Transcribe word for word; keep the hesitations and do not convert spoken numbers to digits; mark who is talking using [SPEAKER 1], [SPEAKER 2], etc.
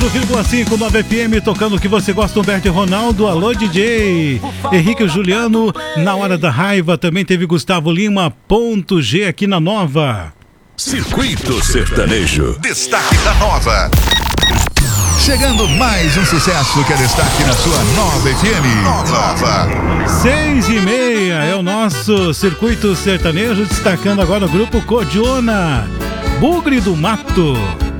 [SPEAKER 1] vírgula cinco, nove F M, tocando o que você gosta, Humberto e Ronaldo. Alô, D J Henrique e Juliano, na hora da raiva. Também teve Gustavo Lima, ponto G aqui na Nova.
[SPEAKER 2] Circuito Sertanejo,
[SPEAKER 3] destaque da Nova. Chegando mais um sucesso que é destaque na sua Nova F M. Nova.
[SPEAKER 1] Seis e meia é o nosso Circuito Sertanejo, destacando agora o grupo Codiona, Bugre do Mato.